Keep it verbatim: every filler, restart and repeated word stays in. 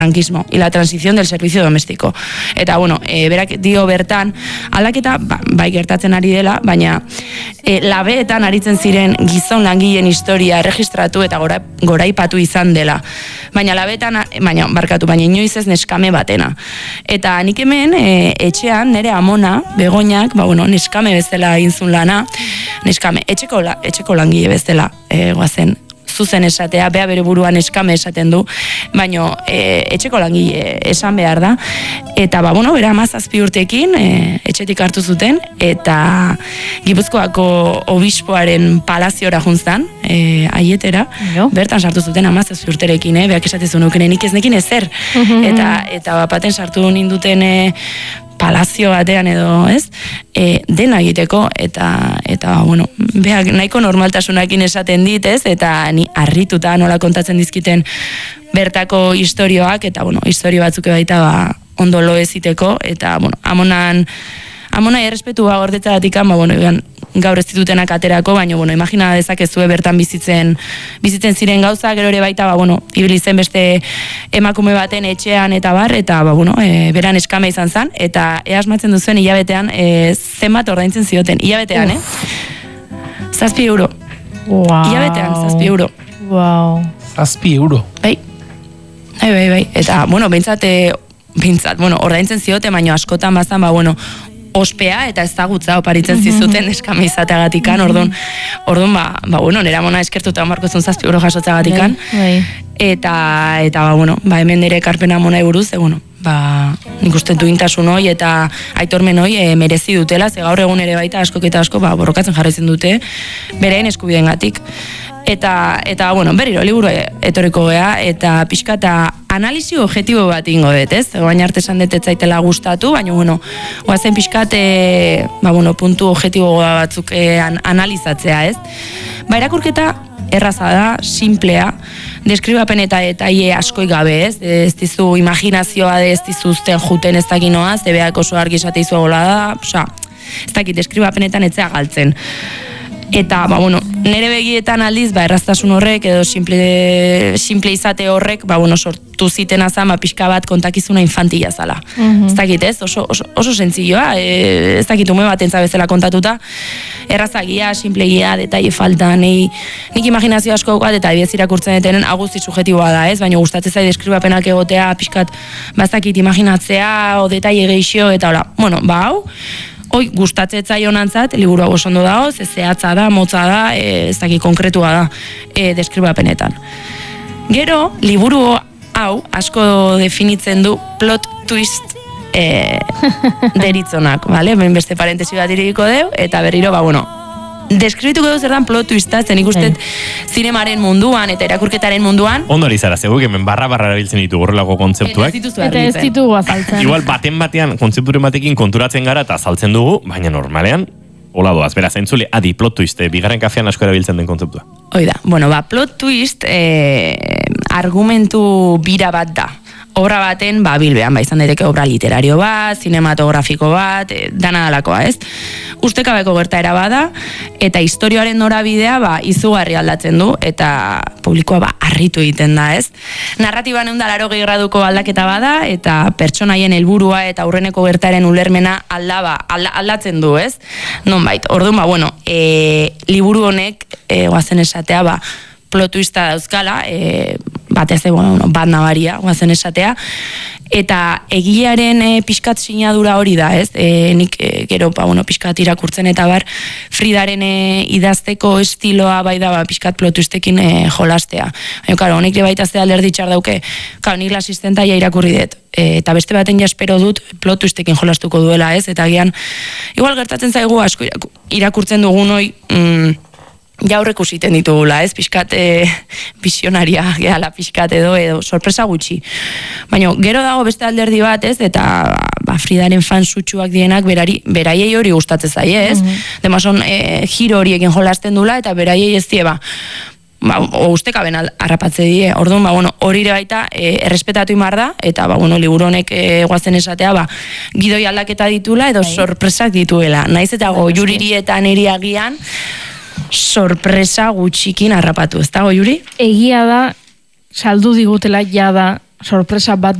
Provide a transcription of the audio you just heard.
frankismo y la transición del servicio doméstico. Eta, bueno, e, berak dio bertan, aldaketa ba, bai gertatzen ari dela, baina e, labeetan aritzen ziren gizon langileen historia erregistratu eta gora, goraipatu izan dela. Baina labeetan, baina barkatu, baina inoiz ez neskame batena. Eta nik hemen e, etxean nire amona, Begoñak, ba, bueno, neskame bezala inzun lana, neskame, etxeko, la, etxeko langile bezala e, guazen, zuzen esatea, bea bere buruan eskame esaten du, baino e, etxeko langile esan behar da, eta ba, bueno, bera amazazpi urtekin e, etxetik hartu zuten, eta Gipuzkoako obispoaren palaziora juntzan, e, aietera, no? Bertan sartu zuten amazazpi urterekin, e, beak esatezun ukenenik ez nekin ezer, eta, eta bapaten sartu ninduten e, palazio batean edo, ez? E, dena egiteko eta eta bueno, beak nahiko normaltasunakin esaten dit, ez? Eta ni harrituta nola kontatzen dizkiten bertako istorioak eta bueno, istorio batzuk baita ba ondo lo eziteko eta bueno, amonan amona errespetua gordetzagatik, ba bueno, gaur ez ditutenak aterako, baina bueno, imagina dezakezue bertan bizitzen bizitzen ziren gauza, gero ere baita ba bueno, ibili zen beste emakume baten etxean eta bar eta ba bueno, e, beran eskame izan zen eta ea asmatzen duzuen hilabetean e, zenbat ordaintzen zioten hilabetean, Uf. eh? Zazpi euro. Wow. Hilabetean zazpi euro. Wow. Zazpi euro. Bai. Bai, bai, bai. Eta bueno, behintzat, behintzat, bueno, ordaintzen zioten, baina askotan bazan, ba bueno, ospea eta ezagutza oparitzen zizuten eskame izateagatikan, orduan, orduan, ba, ba, bueno, nera mona eskertuta marko zun zazpi euro jasotzagatikan, eta, eta, ba, bueno, ba, hemen nire karpena mona buruz, e, bueno, ba, nik uste duintasun hoi eta aitormen hoi e, merezi dutela, ze gaur egun ere baita askok eta asko, ba, borrokatzen jarraitzen dute, bereen eskubideen gatik. Eta, eta, bueno, berriro, liburu etoriko gea, eta pixka eta analisi objektibo bat ingo dut, ez? Baina arte esan dut ez zaitela gustatu, baina, bueno, oazen pixka e, ba, bueno, puntu objektibo batzuk e, an, analizatzea, ez? Ba, erakurketa erraza da, simplea, deskribapen eta detaile askoi gabe, ez? Ez dizu imaginazioa, ez dizuzten juten ez dakinoa, zebeak oso argi esate izu egola da, oza, ez dakit, deskribapenetan etzea galtzen. Eta, ba, bueno, nire begietan aldiz, ba, erraztasun horrek, edo simple, simple izate horrek, ba, bueno, sortu ziten azan, ba, pixka bat kontakizuna infantila zala. Mm-hmm. Ez dakit, ez? Oso, oso, oso sentzioa, e, ez dakit ume bat entzabezela kontatuta, errazagia, simplegia, detaile falta, nahi, nik imaginazio asko bat, eta ebiez irakurtzen detenen, aguzti subjetiboa da, ez? Baina gustatzen zai deskribapenak egotea, pixkat, ba, ez dakit imaginatzea, o detaile geixio, eta hola, bueno, ba, hau, hoi, gustatzen zaionantzat, liburu hau oso ondo dago, ze zehatza da, motza da, e, ez dakit konkretua da, e, deskribapenetan. Gero, liburu hau asko definitzen du plot twist e, deritzonak, bale? Ben beste parentesi bat iriko deu, eta berriro, ba, bueno, deskribituko dut zer dan plot twista, zen ikustet zinemaren munduan eta irakurketaren munduan. Ondo ari zara, zegoek hemen barra-barra erabiltzen ditu horrelako kontzeptuak. Eta ez ditugu azaltzen. Igual baten batean kontzepturen batekin konturatzen gara eta azaltzen dugu, baina normalean, hola doaz, beraz, entzule, adi, plot twist, eh, bigarren kafean asko erabiltzen den kontzeptua. Oida, bueno, ba, plot twist eh, argumentu bira bat da. Obra baten, ba, bilbean, ba, izan daiteke obra literario bat, zinematografiko bat, e, dana dalakoa, ez? Ustekabeko gertaera bada, eta historioaren norabidea, ba, izugarri aldatzen du, eta publikoa, ba, harritu egiten da, ez? Narratiban egun da laro gehi graduko aldaketa bada, eta pertsonaien helburua eta aurreneko gertaeren ulermena aldaba, alda, aldatzen du, ez? Nonbait, orduan, ba, bueno, e, liburu honek, e, guazen esatea, ba, plot twista dauzkala, e, batez, bueno, bat nabaria, guazen esatea, eta egilearen e, pixkat sinadura hori da, ez? E, nik e, gero, ba, bueno, pixkat irakurtzen eta bar, Fridaren e, idazteko estiloa bai da, ba, pixkat plot twistekin e, jolastea. Baina, karo, honik ere baita ze alderdi txar dauke, karo, nik asistentaia irakurri dut, e, eta beste baten ja espero dut plot twistekin jolastuko duela, ez? Eta gian, igual gertatzen zaigu asko irakurtzen dugun hoi, mm, ja aurrek usiten ditugula, ez, pixkat e, visionaria, gehala pixkat edo, edo, sorpresa gutxi. Baina, gero dago beste alderdi bat, ez, eta ba, Fridaren fan sutsuak dienak berari, beraiei hori gustatzen zaie, ez? Mm-hmm. Demason, e, giro horiekin jolasten dula, eta beraiei ez die, ba, ba, o ustekaben harrapatze die, orduan, ba, bueno, hori ere baita e, errespetatu imar da, eta, ba, bueno, liburu honek e, guazen esatea, ba, gidoi aldaketa ditula, edo sorpresak dituela. Naiz eta go, juriri eta niri agian, sorpresa gutxikin harrapatu, ez dago, Juri? Egia da, saldu digutela jada sorpresa bat